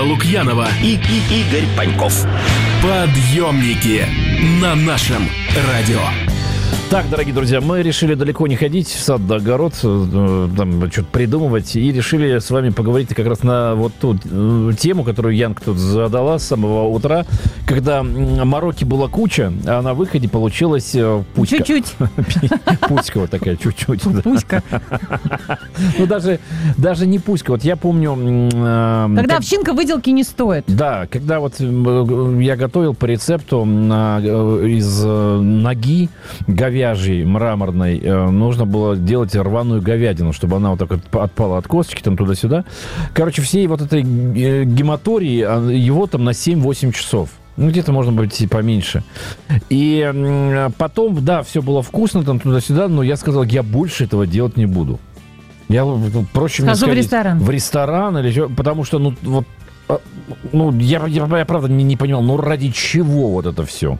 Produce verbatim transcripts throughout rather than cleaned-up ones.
Лукьянова и, и Игорь Паньков. Подъемники на нашем радио. Так, дорогие друзья, мы решили далеко не ходить в сад да огород, там что-то придумывать, и решили с вами поговорить как раз на вот ту тему, которую Янка тут задала с самого утра, когда мороки была куча, а на выходе получилась пуська. Чуть-чуть. Пуська вот такая, чуть-чуть. Пуська. Ну, даже, даже не пуська. Вот я помню... Когда овчинка выделки не стоит. Да, когда вот я готовил по рецепту из ноги говяжьей, мраморной, нужно было делать рваную говядину, чтобы она вот так вот отпала от косточки, там туда-сюда. Короче, всей вот этой гематории, его там на семь-восемь часов. Ну, где-то можно быть и поменьше. И потом, да, все было вкусно, там туда-сюда, но я сказал, я больше этого делать не буду. Я проще мне сходить в ресторан. В ресторан или что, потому что, ну, вот, ну, я, я, я правда не, не понимал, ну, ради чего вот это все?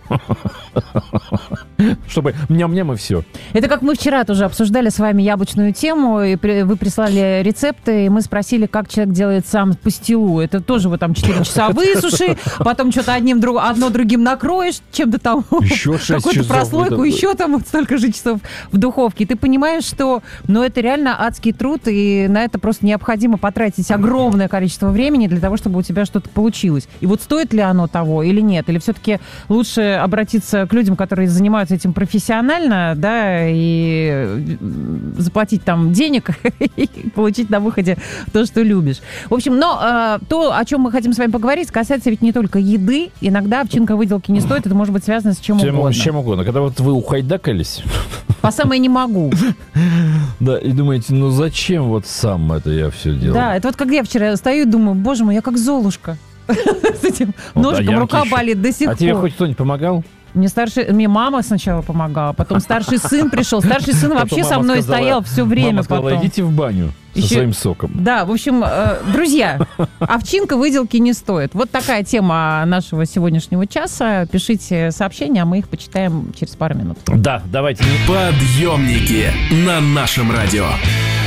Чтобы ням-ням и все. Это как мы вчера тоже обсуждали с вами яблочную тему, и при, вы прислали рецепты, и мы спросили, как человек делает сам пастилу. Это тоже вот там четыре часа высуши, потом что-то одним друг, одно другим накроешь, чем-то там еще какую-то прослойку, еще там вот столько же часов в духовке. И ты понимаешь, что ну, это реально адский труд, и на это просто необходимо потратить огромное количество времени для того, чтобы у тебя что-то получилось. И вот стоит ли оно того или нет? Или все-таки лучше обратиться к людям, которые занимаются этим профессионально, да, и заплатить там денег и получить на выходе то, что любишь. В общем, но э, то, о чем мы хотим с вами поговорить, касается ведь не только еды. Иногда овчинка выделки не стоит, это может быть связано с чем, чем угодно. С чем угодно. Когда вот вы ухайдакались... По самое не могу. Да, и думаете, ну зачем вот сам это я все делаю? Да, это вот как я вчера стою и думаю, боже мой, я как Золушка. С этим ножиком, рука болит до сих пор. А тебе хоть кто-нибудь помогал? Мне старший, мне мама сначала помогала, потом старший сын пришел. Старший сын вообще со мной стоял все время. Мама сказала, идите в баню со своим соком. Да, в общем, друзья, овчинка выделки не стоит. Вот такая тема нашего сегодняшнего часа. Пишите сообщения, а мы их почитаем через пару минут. Да, давайте. Подъемники на нашем радио.